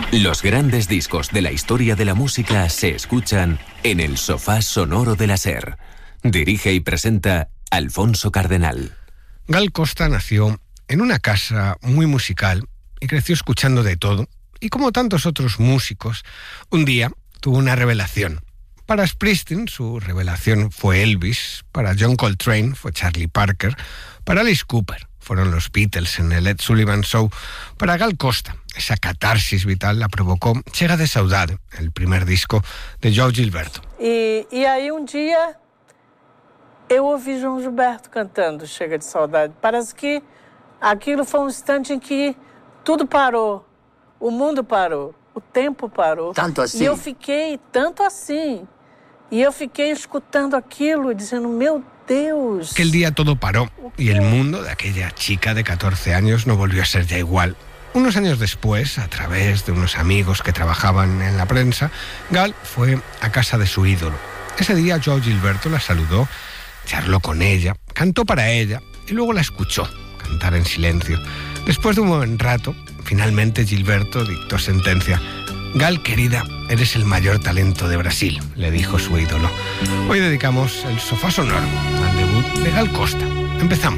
Los grandes discos de la historia de la música se escuchan en el sofá sonoro de la SER. Dirige y presenta Alfonso Cardenal. Gal Costa nació en una casa muy musical y creció escuchando de todo. Y como tantos otros músicos, un día tuvo una revelación. Para Springsteen, su revelación fue Elvis. Para John Coltrane fue Charlie Parker. Para Alice Cooper fueron los Beatles en el Ed Sullivan Show. Para Gal Costa, esa catarsis vital la provocó Chega de Saudade, el primer disco de João Gilberto. E aí dia eu ouvi João Gilberto cantando Chega de Saudade. Parece que aquilo foi instante em que tudo parou, o mundo parou, o tempo parou. Tanto assim? E eu fiquei tanto assim. Y yo fiqué escuchando aquilo, diciendo, meu Deus. Aquel día todo paró y el mundo de aquella chica de 14 años no volvió a ser ya igual. Unos años después, a través de unos amigos que trabajaban en la prensa, Gal fue a casa de su ídolo. Ese día João Gilberto la saludó, charló con ella, cantó para ella y luego la escuchó cantar en silencio. Después de un buen rato, finalmente Gilberto dictó sentencia. Gal, querida, eres el mayor talento de Brasil, le dijo su ídolo. Hoy dedicamos el sofá sonoro al debut de Gal Costa. Empezamos.